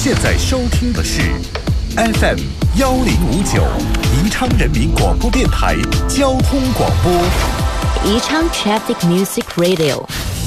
现在收听的是 FM 1059宜昌人民广播电台交通广播， 宜昌 Traffic Music Radio。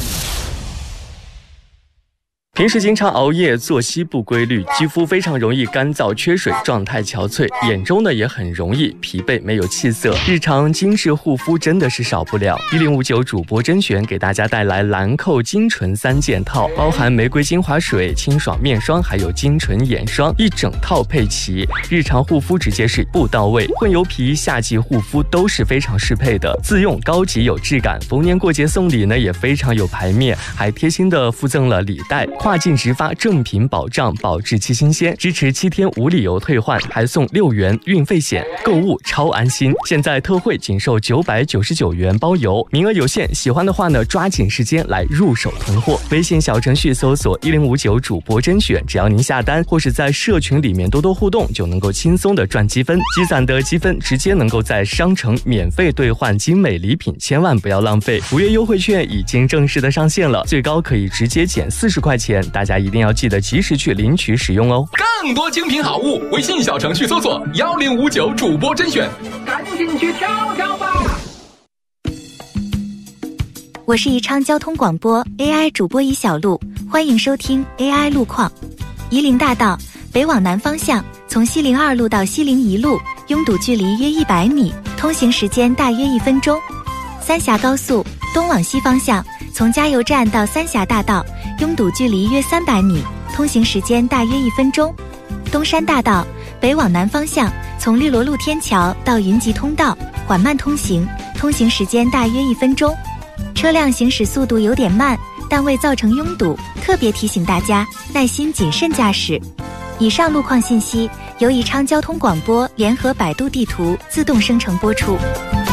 平时经常熬夜，作息不规律，肌肤非常容易干燥缺水，状态憔悴，眼周呢也很容易疲惫，没有气色。日常精致护肤真的是少不了。1059主播甄选给大家带来兰蔻精纯3件套，包含玫瑰精华水、清爽面霜，还有精纯眼霜，一整套配齐，日常护肤直接是不到位。混油皮、夏季护肤都是非常适配的，自用高级有质感。逢年过节送礼呢也非常有排面，还贴心的附赠了礼袋。跨境直发正品保障，保质期新鲜，支持7天无理由退换，还送6元运费险，购物超安心。现在特惠仅售999元包邮，名额有限，喜欢的话呢，抓紧时间来入手囤货。微信小程序搜索1059主播甄选，只要您下单或是在社群里面多多互动，就能够轻松的赚积分，积攒的积分直接能够在商城免费兑换精美礼品，千万不要浪费。5月优惠券已经正式的上线了，最高可以直接减40块钱，大家一定要记得及时去领取使用哦。 更多精品好物，微信小程序搜索1059主播甄选，赶紧去挑挑吧。 我是宜昌交通广播 AI 主播宜小璐，欢迎收听 AI 路况。夷陵大道北往南方向，从西陵2路到西陵1路，拥堵距离约100米，通行时间大约1分钟。三峡高速东往西方向，从加油站到三峡大道，拥堵距离约300米，通行时间大约1分钟。东山大道北往南方向，从绿萝路天桥到云集通道缓慢通行，通行时间大约1分钟。车辆行驶速度有点慢，但未造成拥堵，特别提醒大家耐心谨慎驾驶。以上路况信息由宜昌交通广播联合百度地图自动生成播出。